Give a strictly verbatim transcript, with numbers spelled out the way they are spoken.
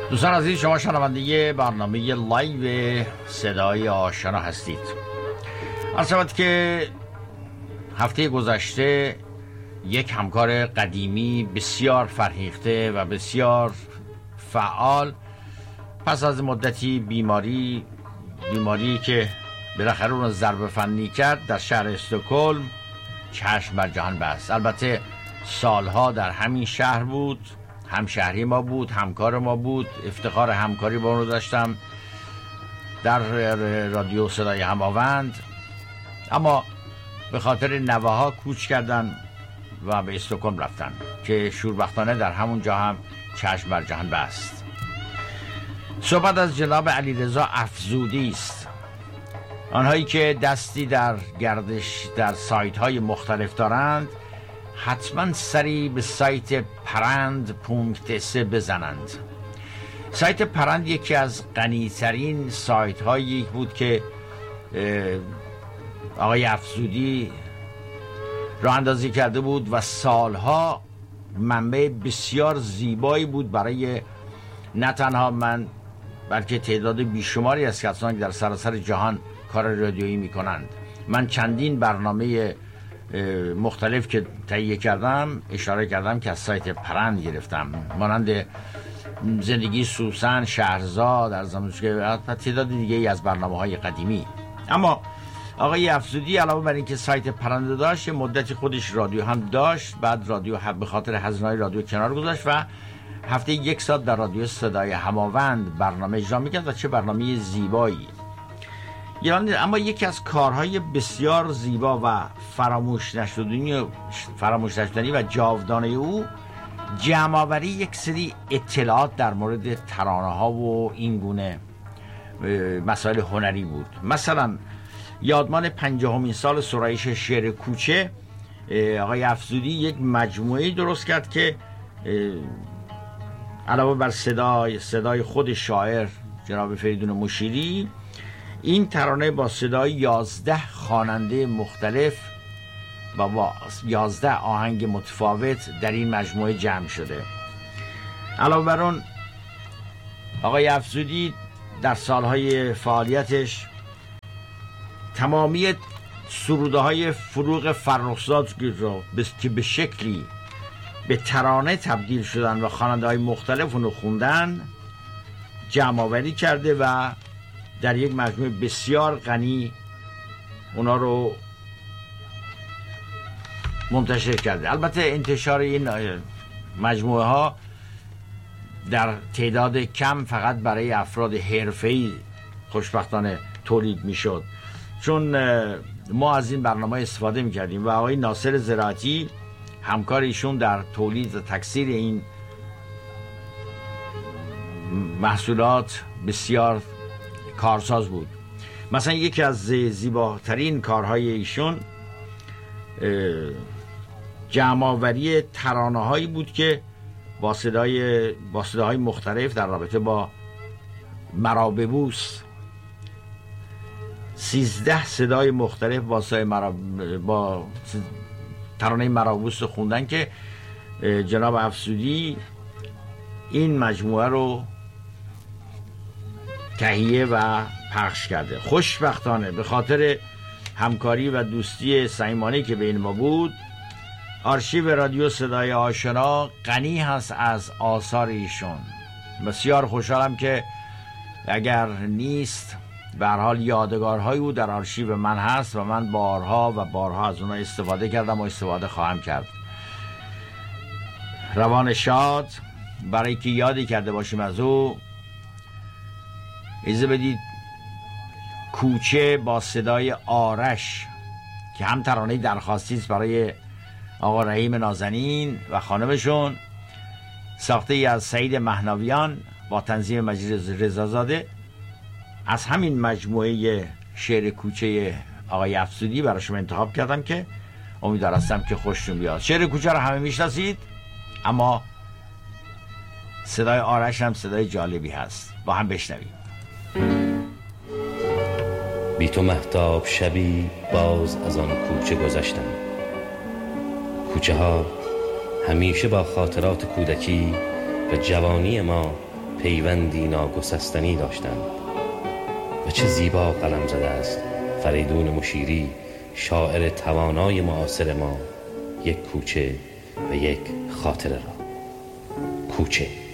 دوستان عزیز، شما شنونده برنامه لایو صدای آشنا هستید. عرض شود که هفته گذشته یک همکار قدیمی بسیار فرهیخته و بسیار فعال پس از مدتی بیماری بیماری که بالاخره اون ضربه فنی کرد در شهر استکهلم چشم بر جهان بست. البته سالها در همین شهر بود، همشهری ما بود، همکار ما بود، افتخار همکاری با اون رو داشتم در رادیو صدای هماوند، اما به خاطر نوه ها کوچ کردن و به استکهلم رفتن که شوربختانه در همون جا هم چشم بر جهان بست. صحبت از جناب علیرضا افزودی است. آنهایی که دستی در گردش در سایت های مختلف دارند حتما سری به سایت پرند پونکت سه بزنند. سایت پرند یکی از غنی‌ترین سایت هایی بود که آقای افزودی راه اندازی کرده بود و سالها منبع بسیار زیبایی بود برای نه تنها من بلکه تعداد بیشماری از کسانی که در سراسر جهان کار رادیویی میکنند. من چندین برنامه مختلف که تهیه کردم اشاره کردم که از سایت پرند گرفتم، مانند زندگی سوسن، شهرزاد، در زمان که تعداد دیگه ای از برنامه‌های قدیمی. اما آقای افزودی علاوه بر اینکه سایت پرند داشت، مدتی خودش رادیو هم داشت. بعد رادیو به خاطر هزینه‌های رادیو کنار گذاشت و هفته یک ساعت در رادیو صدای هماوند برنامه اجرا می‌کرد و چه برنامه زیبایی. اما یکی از کارهای بسیار زیبا و فراموش نشدنی فراموش نشدنی و جاودانه او جمع‌آوری یک سری اطلاعات در مورد ترانه‌ها و این گونه مسائل هنری بود. مثلا یادمان پنجاهمین سال سرایش شعر کوچه، آقای افزودی یک مجموعه درست کرد که علاوه بر صدای صدای خود شاعر جناب فریدون مشیری، این ترانه با صدای یازده خواننده مختلف و با یازده آهنگ متفاوت در این مجموعه جمع شده. علاوه بر اون آقای افزودی در سالهای فعالیتش تمامی سروده های فروغ فرخزاد که به شکلی به ترانه تبدیل شدن و خواننده های مختلف اونو خوندن جمع آوری کرده و در یک مجموعه بسیار غنی اونا رو منتشر کرده. البته انتشار این مجموعه ها در تعداد کم فقط برای افراد حرفه‌ای خوشبختانه تولید میشد، چون ما از این برنامه استفاده میکردیم و آقای ناصر زراعتی همکار ایشون در تولید و تکثیر این محصولات بسیار کارساز بود. مثلا یکی از زیباترین کارهای ایشون جمع‌آوری ترانه‌هایی بود که با صدای با صداهای مختلف در رابطه با مراببوس، سیزده صدای مختلف با صدای مراب... با ترانه مرابوس خوندن که جناب افزودی این مجموعه رو تهیه و پخش کرده. خوشبختانه به خاطر همکاری و دوستی صمیمانه که بین ما بود، آرشیو رادیو صدای آشنا غنی هست از آثار ایشون. بسیار خوشحالم که اگر نیست به هر حال یادگارهای او در آرشیو من هست و من بارها و بارها از اونها استفاده کردم و استفاده خواهم کرد. روان شاد. برای که یادی کرده باشیم از او، اجازه بدید کوچه با صدای آرش که هم ترانه درخواستی است برای آقا رحیم نازنین و خانمشون، ساخته ای از سعید مهناویان با تنظیم مجید رضازاده، از همین مجموعه شعر کوچه آقای افزودی براشون انتخاب کردم که امیدوار هستم که خوشتون بیاد. شعر کوچه رو همه میشناسید، اما صدای آرش هم صدای جالبی هست. با هم بشنویم. بی تو مهتاب شبی باز از آن کوچه گذشتم. کوچه ها همیشه با خاطرات کودکی و جوانی ما پیوندی ناگسستنی داشتند. و چه زیبا قلم زده است فریدون مشیری، شاعر توانای معاصر ما، یک کوچه و یک خاطره را. کوچه